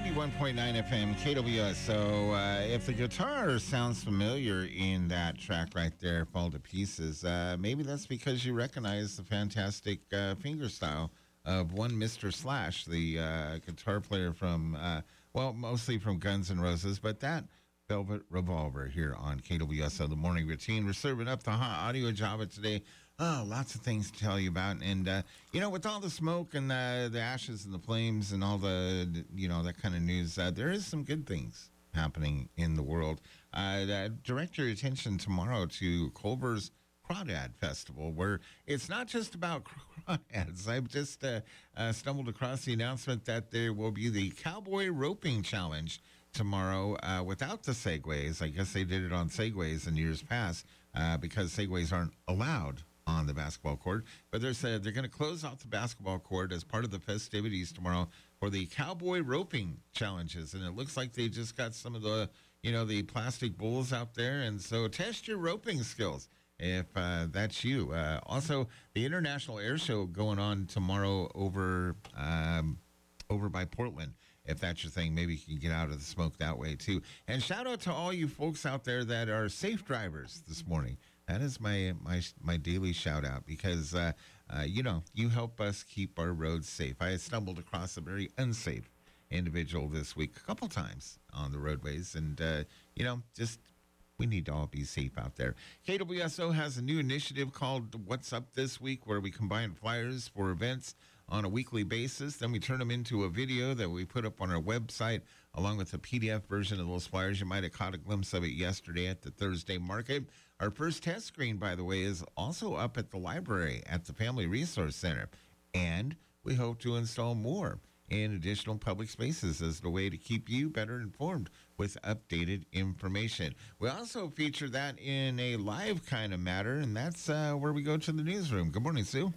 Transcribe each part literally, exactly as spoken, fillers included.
ninety-one point nine F M, K W S. So uh, if the guitar sounds familiar in that track right there, Fall to Pieces, uh, maybe that's because you recognize the fantastic uh, finger style of one Mister Slash, the uh, guitar player from, uh, well, mostly from Guns N' Roses, but that Velvet Revolver here on K W S O, the morning routine. We're serving up the hot audio Java today. Oh, lots of things to tell you about. And, uh, you know, with all the smoke and uh, the ashes and the flames and all the, you know, that kind of news, uh, there is some good things happening in the world. Uh, direct your attention tomorrow to Culver's Crawdad Festival, where it's not just about crawdads. I've just uh, uh, stumbled across the announcement that there will be the Cowboy Roping Challenge tomorrow uh, without the segways. I guess they did it on segways in years past uh, because segways aren't allowed on the basketball court. But they're said they're going to close off the basketball court as part of the festivities tomorrow for the Cowboy Roping Challenges. And it looks like they just got some of the, you know, the plastic bowls out there. And so test your roping skills if uh, that's you. Uh, also, the International Air Show going on tomorrow over um, over by Portland. If that's your thing, maybe you can get out of the smoke that way, too. And shout out to all you folks out there that are safe drivers this morning. That is my my my daily shout out because, uh, uh, you know, you help us keep our roads safe. I stumbled across a very unsafe individual this week a couple times on the roadways. And, uh, you know, just we need to all be safe out there. K W S O has a new initiative called What's Up This Week, where we combine flyers for events on a weekly basis. Then we turn them into a video that we put up on our website, along with a P D F version of those flyers. You might have caught a glimpse of it yesterday at the Thursday market. Our first test screen, by the way, is also up at the library at the Family Resource Center. And we hope to install more in additional public spaces as the way to keep you better informed with updated information. We also feature that in a live kind of matter, and that's uh, where we go to the newsroom. Good morning, Sue.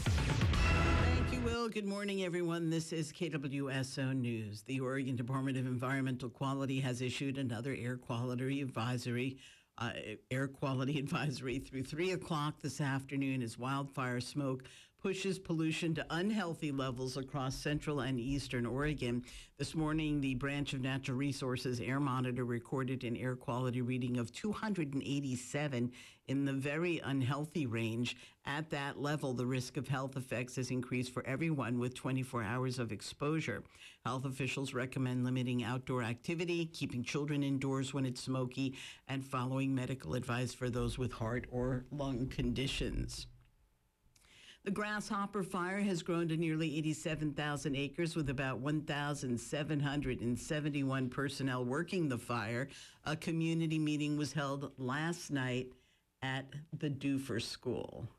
Thank you, Will. Good morning, everyone. This is K W S O News. The Oregon Department of Environmental Quality has issued another air quality advisory Uh, air quality advisory through three o'clock this afternoon as wildfire smoke pushes pollution to unhealthy levels across central and eastern Oregon. This morning, the Branch of Natural Resources Air Monitor recorded an air quality reading of two hundred eighty-seven in the very unhealthy range. At that level, the risk of health effects has increased for everyone with twenty-four hours of exposure. Health officials recommend limiting outdoor activity, keeping children indoors when it's smoky, and following medical advice for those with heart or lung conditions. The Grasshopper Fire has grown to nearly eighty-seven thousand acres with about one thousand seven hundred seventy-one personnel working the fire. A community meeting was held last night at the Duffer School.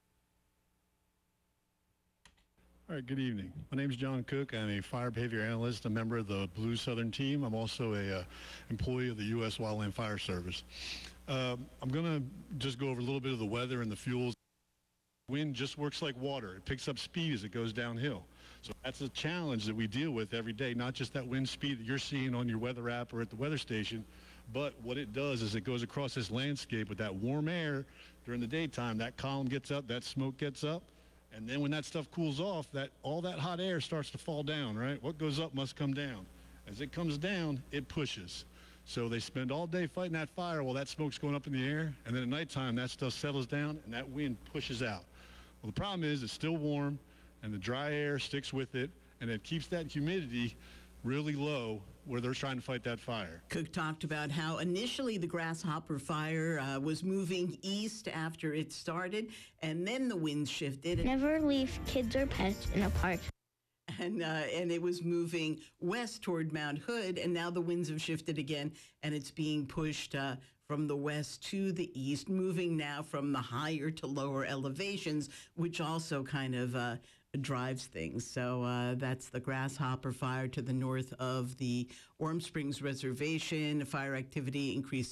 All right, good evening. My name is John Cook. I'm a fire behavior analyst, a member of the Blue Southern team. I'm also a uh, employee of the U S Wildland Fire Service. Uh, I'm going to just go over a little bit of the weather and the fuels. Wind just works like water. It picks up speed as it goes downhill. So that's a challenge that we deal with every day, not just that wind speed that you're seeing on your weather app or at the weather station, but what it does is it goes across this landscape with that warm air during the daytime. That column gets up, that smoke gets up, and then when that stuff cools off, that all that hot air starts to fall down, right? What goes up must come down. As it comes down, it pushes. So they spend all day fighting that fire while that smoke's going up in the air, and then at nighttime, that stuff settles down, and that wind pushes out. Well, the problem is it's still warm, and the dry air sticks with it, and it keeps that humidity really low where they're trying to fight that fire. Cook talked about how initially the Grasshopper Fire uh, was moving east after it started, and then the wind shifted. Never leave kids or pets in a park. And uh, and it was moving west toward Mount Hood, and now the winds have shifted again, and it's being pushed uh, from the west to the east, moving now from the higher to lower elevations, which also kind of uh, drives things. So uh, that's the Grasshopper Fire to the north of the Warm Springs Reservation. Fire activity increased